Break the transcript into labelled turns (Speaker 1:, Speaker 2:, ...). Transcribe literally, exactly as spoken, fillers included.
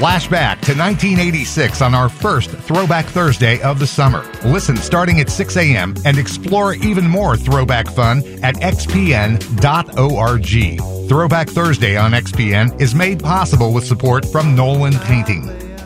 Speaker 1: Flashback to nineteen eighty-six on our first Throwback Thursday of the summer. Listen starting at six a.m. and explore even more throwback fun at x p n dot org. Throwback Thursday on X P N is made possible with support from Nolan Painting.